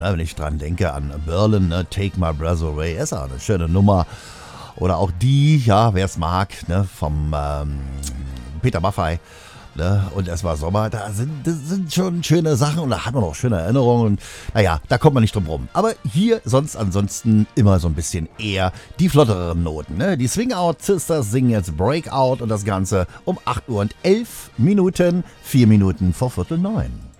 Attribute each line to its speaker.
Speaker 1: Wenn ich dran denke an Berlin, ne, Take My Breath Away, ist auch eine schöne Nummer. Oder auch die, ja, wer es mag, ne, vom Peter Maffay. Ne, und es war Sommer, das sind schon schöne Sachen und da hat man auch schöne Erinnerungen. Und naja, da kommt man nicht drum rum. Aber hier sonst ansonsten immer so ein bisschen eher die flotteren Noten. Ne? Die Swing-Out Sisters singen jetzt Breakout und das Ganze um 8 Uhr und 11 Minuten, 4 Minuten vor Viertel 9.